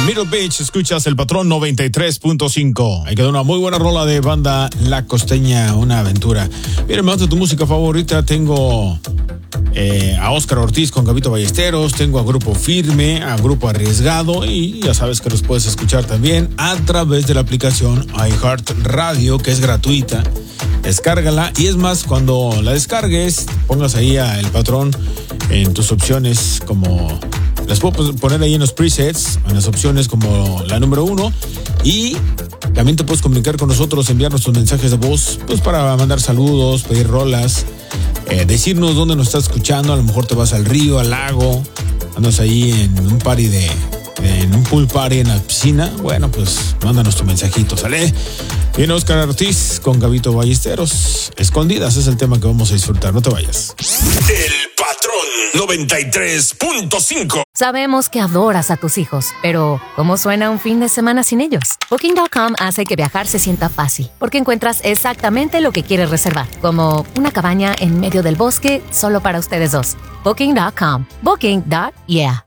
Middle Beach, escuchas El Patrón 93.5. Ahí quedó una muy buena rola de banda La Costeña, una aventura. Miren, más de tu música favorita, tengo a Óscar Ortiz con Gabito Ballesteros, tengo a Grupo Firme, a Grupo Arriesgado, y ya sabes que los puedes escuchar también a través de la aplicación iHeartRadio, que es gratuita. Descárgala, y es más, cuando la descargues, pongas ahí a El Patrón en tus opciones, como las puedo poner ahí en los presets, en las opciones como la número 1, y también te puedes comunicar con nosotros, enviarnos tus mensajes de voz, pues para mandar saludos, pedir rolas, decirnos dónde nos estás escuchando. A lo mejor te vas al río, al lago, andas ahí en un party en un pool party en la piscina. Bueno, pues mándanos tu mensajito, ¿sale? Viene Óscar Ortiz con Gabito Ballesteros. Escondidas es el tema que vamos a disfrutar, no te vayas. El Patrón 93.5. Sabemos que adoras a tus hijos, pero ¿cómo suena un fin de semana sin ellos? Booking.com hace que viajar se sienta fácil, porque encuentras exactamente lo que quieres reservar, como una cabaña en medio del bosque solo para ustedes dos. Booking.com. Booking.yeah.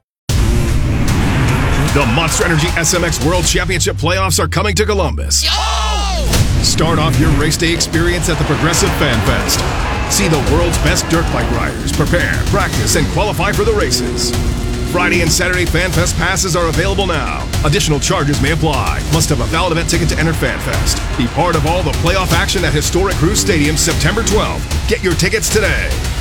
The Monster Energy SMX World Championship playoffs are coming to Columbus. Start off your race day experience at the Progressive Fan Fest. See the world's best dirt bike riders prepare, practice, and qualify for the races. Friday and Saturday Fan Fest passes are available now. Additional charges may apply. Must have a valid event ticket to enter Fan Fest. Be part of all the playoff action at historic Cruise Stadium September 12th. Get your tickets today.